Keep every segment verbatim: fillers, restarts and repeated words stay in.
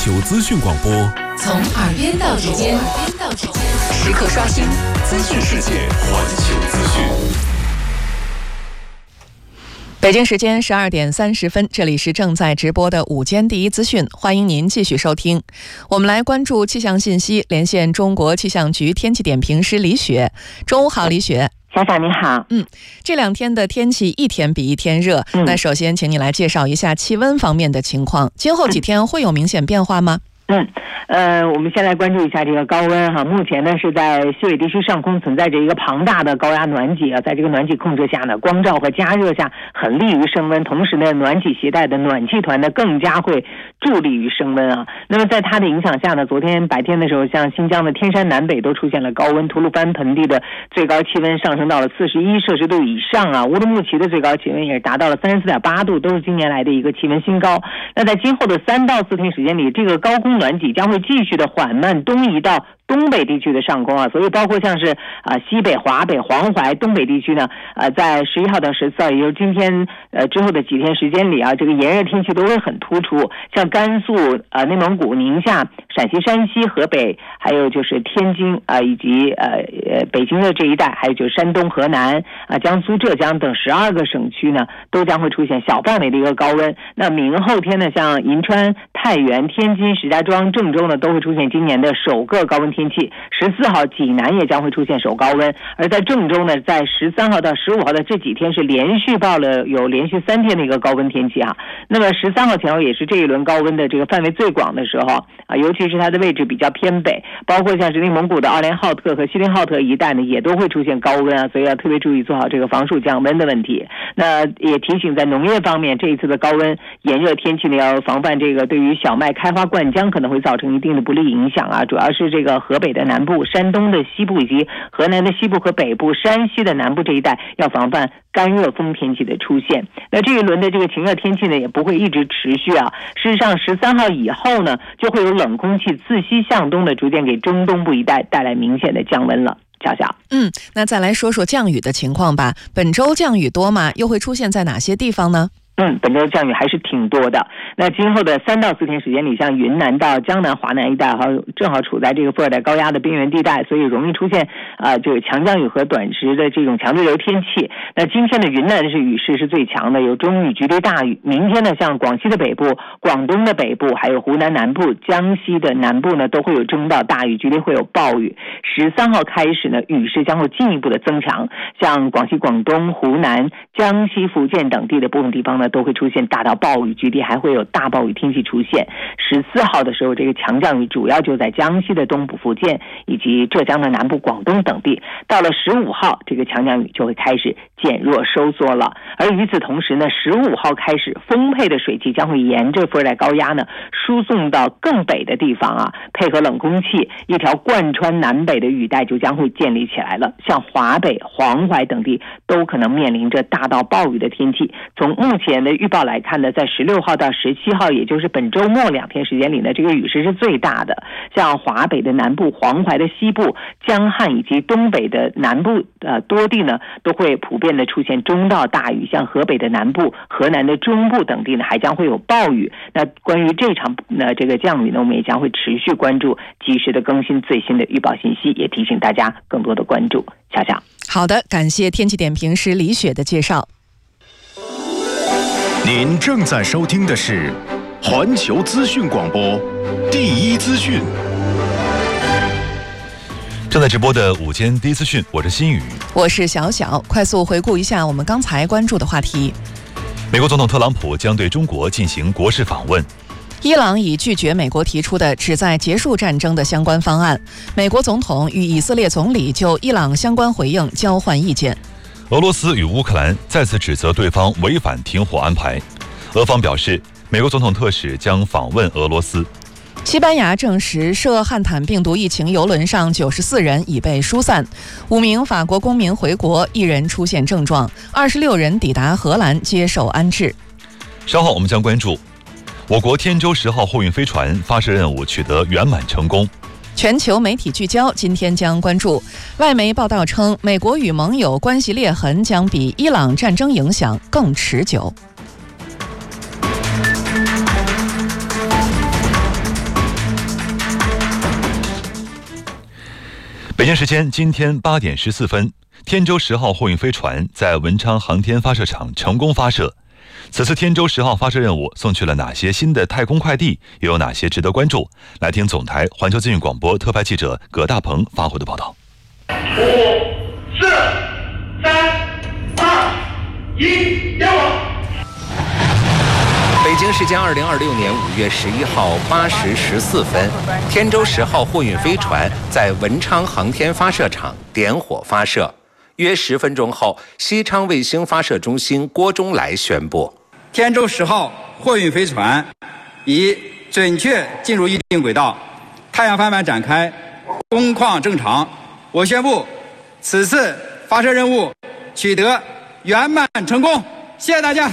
球资讯广播， 从耳边到指尖，时刻刷新资讯世界，环球资讯。北京时间十二点三十分，这里是正在直播的午间第一资讯，欢迎您继续收听。我们来关注气象信息，连线中国气象局天气点评师李雪。中午好，李雪。 小小你好。 嗯，这两天的天气一天比一天热、嗯、那首先请你来介绍一下气温方面的情况，今后几天会有明显变化吗？ 嗯，呃，我们先来关注一下这个高温哈。目前呢是在西北地区上空存在着一个庞大的高压暖脊啊，在这个暖脊控制下呢，光照和加热下很利于升温，同时呢，暖脊携带的暖气团呢更加会助力于升温啊。那么在它的影响下呢，昨天白天的时候，像新疆的天山南北都出现了高温，吐鲁番盆地的最高气温上升到了四十一摄氏度以上啊，乌鲁木齐的最高气温也是达到了三十四点八度，都是今年来的一个气温新高。那在今后的三到四天时间里，这个高空暖脊将会继续的缓慢东移到东北地区的上空啊，所以包括像是啊、呃、西北、华北、黄淮、东北地区呢，呃，在十一号到十四号，也就是今天呃之后的几天时间里啊，这个炎热天气都会很突出。像甘肃、呃内蒙古、宁夏、陕西、山西、河北，还有就是天津啊、呃、以及呃呃北京的这一带，还有就是山东、河南啊、呃、江苏、浙江等十二个省区呢，都将会出现小范围的一个高温。那明后天呢，像银川、太原、天津、石家庄、郑州呢，都会出现今年的首个高温天气。十四号济南也将会出现首高温，而在郑州呢，在十三号到十五号的这几天是连续报了有连续三天的一个高温天气啊。那么十三号前后也是这一轮高温的这个范围最广的时候啊，尤其是它的位置比较偏北，包括像是内蒙古的奥连浩特和锡林浩特一带呢，也都会出现高温啊，所以要特别注意做好这个防暑降温的问题。那也提醒在农业方面，这一次的高温炎热天气呢，要防范这个对于小麦开花灌浆可能会造成一定的不利影响啊，主要是这个河北的南部、山东的西部以及河南的西部和北部、山西的南部这一带要防范干热风天气的出现。那这一轮的这个晴热天气呢，也不会一直持续啊。事实上，十三号以后呢，就会有冷空气自西向东的逐渐给中东部一带带来明显的降温了。小小， 嗯，那再来说说降雨的情况吧。本周降雨多吗？又会出现在哪些地方呢？ 嗯，本周降雨还是挺多的。那今后的三到四天时间里，像云南到江南、华南一带，哈，正好处在这个副热带高压的边缘地带，所以容易出现啊、呃，就是强降雨和短时的这种强对流天气。那今天的云南的是雨势是最强的，有中雨、局地大雨。明天呢，像广西的北部、广东的北部，还有湖南南部、江西的南部呢，都会有中到大雨，局地会有暴雨。十三号开始呢，雨势将会进一步的增强，像广西、广东、湖南、江西、福建等地的部分地方呢，都会出现大到暴雨，局地还会有大暴雨天气出现。十四号的时候，这个强降雨主要就在江西的东部、福建以及浙江的南部、广东等地。到了十五号，这个强降雨就会开始减弱收缩了。而与此同时呢，十五号开始，丰沛的水汽将会沿着副热带高压呢输送到更北的地方啊，配合冷空气，一条贯穿南北的雨带就将会建立起来了。像华北、黄淮等地都可能面临着大到暴雨的天气。从目前的预报来看呢，在十六号到十七号，也就是本周末两天时间里呢，这个雨势是最大的。像华北的南部、黄淮的西部、江汉以及东北的南部呃多地呢，都会普遍的出现中到大雨。像河北的南部、河南的中部等地呢，还将会有暴雨。那关于这场呢这个降雨呢，我们也将会持续关注，及时的更新最新的预报信息，也提醒大家更多的关注。小小， 好的，感谢天气点评师李雪的介绍。 您正在收听的是环球资讯广播第一资讯，正在直播的午间第一资讯，我是新宇， 我是小小。快速回顾一下我们刚才关注的话题。 美国总统特朗普将对中国进行国事访问。 伊朗已拒绝美国提出的旨在结束战争的相关方案。美国总统与以色列总理就伊朗相关回应交换意见。 俄罗斯与乌克兰再次指责对方违反停火安排。俄方表示，美国总统特使将访问俄罗斯。 西班牙证实，涉汉坦病毒疫情邮轮上九十四人已被疏散，五名法国公民回国，一人出现症状，二十六人抵达荷兰接受安置。 稍后我们将关注我国天舟十号货运飞船发射任务取得圆满成功。 全球媒体聚焦，今天将关注外媒报道称，美国与盟友关系裂痕将比伊朗战争影响更持久。 京时间今天八点十四分，天舟十号货运飞船在文昌航天发射场成功发射。此次天舟十号发射任务送去了哪些新的太空快递，又有哪些值得关注？来听总台环球资讯广播特派记者葛大鹏发回的报道。 五、四、三、二、一，点火！ 北京时间二零二六年五月十一号八时十四分，天舟十号货运飞船在文昌航天发射场点火发射。约十分钟后，西昌卫星发射中心郭忠来宣布， 天舟十号货运飞船已准确进入预定轨道，太阳帆板展开，工况正常。我宣布，此次发射任务取得圆满成功。谢谢大家。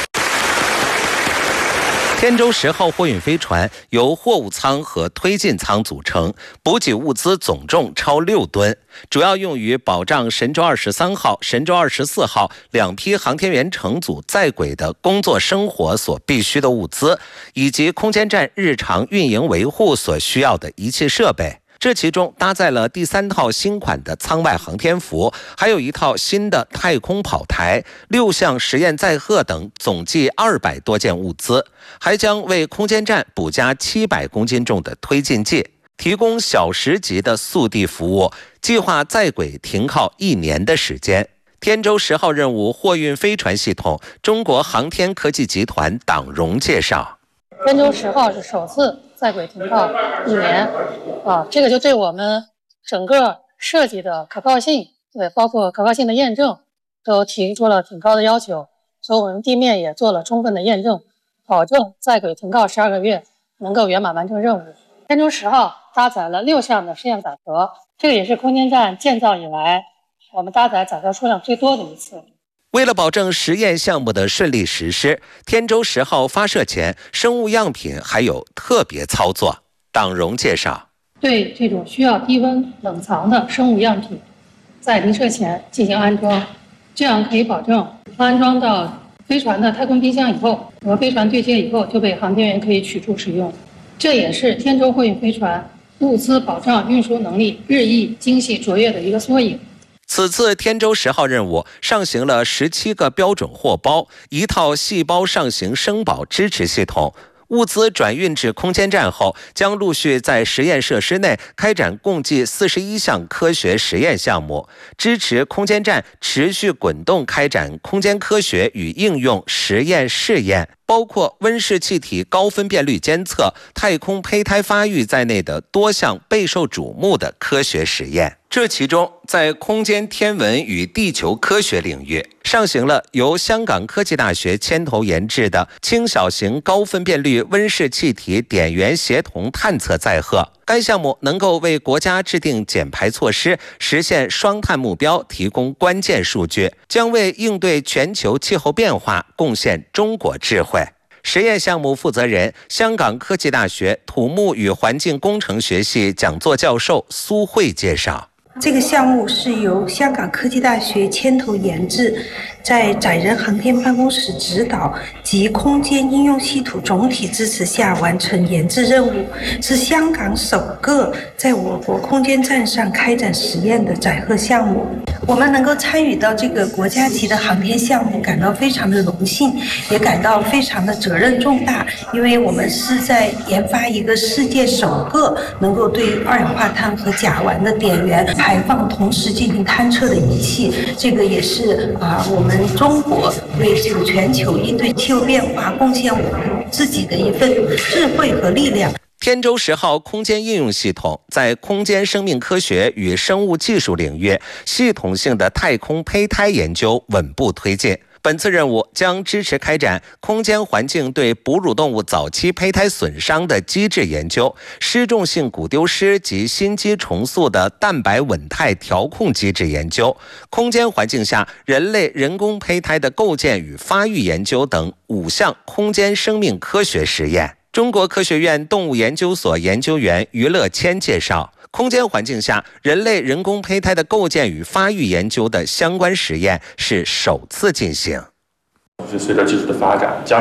天舟十号货运飞船由货物舱和推进舱组成，补给物资总重超六吨，主要用于保障神舟二十三号、神舟二十四号两批航天员乘组在轨的工作生活所必需的物资，以及空间站日常运营维护所需要的仪器设备。这其中搭载了第三套新款的舱外航天服，还有一套新的太空跑台、六项实验载荷等，总计二百多件物资，还将为空间站补加七百公斤重的推进剂，提供小时级的速递服务，计划在轨停靠一年的时间。天舟十号任务货运飞船系统中国航天科技集团党荣介绍， 天舟十号是首次在轨停靠一年，啊，这个就对我们整个设计的可靠性，对，包括可靠性的验证，都提出了挺高的要求，所以我们地面也做了充分的验证，保证在轨停靠十二个月能够圆满完成任务。天舟十号搭载了六项的实验载荷，这个也是空间站建造以来我们搭载载荷数量最多的一次。 为了保证实验项目的顺利实施，天舟十号发射前，生物样品还有特别操作。党荣介绍， 对这种需要低温冷藏的生物样品，在离射前进行安装，这样可以保证安装到飞船的太空冰箱以后，和飞船对接以后就被航天员可以取出使用。这也是天舟货运飞船物资保障运输能力日益精细卓越的一个缩影。 此次天舟十号任务上行了十七个标准货包，一套细胞上行生保支持系统。物资转运至空间站后，将陆续在实验设施内开展共计四十一项科学实验项目，支持空间站持续滚动开展空间科学与应用实验试验，包括温室气体高分辨率监测、太空胚胎发育在内的多项备受瞩目的科学实验。这其中，在空间天文与地球科学领域，上行了由香港科技大学牵头研制的轻小型高分辨率温室气体点源协同探测载荷。该项目能够为国家制定减排措施、实现双碳目标提供关键数据，将为应对全球气候变化贡献中国智慧。实验项目负责人、香港科技大学土木与环境工程学系讲座教授苏慧介绍， 这个项目是由香港科技大学牵头研制，在载人航天办公室指导及空间应用系统总体支持下完成研制任务，是香港首个在我国空间站上开展实验的载荷项目。我们能够参与到这个国家级的航天项目，感到非常的荣幸，也感到非常的责任重大，因为我们是在研发一个世界首个能够对二氧化碳和甲烷的点源排放同时进行探测的仪器。这个也是啊、呃，我们中国为这个全球应对气候变化贡献我们自己的一份智慧和力量。 天舟十号空间应用系统在空间生命科学与生物技术领域系统性的太空胚胎研究稳步推进。本次任务将支持开展空间环境对哺乳动物早期胚胎损伤的机制研究、失重性骨丢失及心肌重塑的蛋白稳态调控机制研究、空间环境下人类人工胚胎的构建与发育研究等五项空间生命科学实验。中国科学院动物研究所研究员于乐谦介绍，空间环境下人类人工胚胎的构建与发育研究的相关实验是首次进行。 是随着技术的发展，将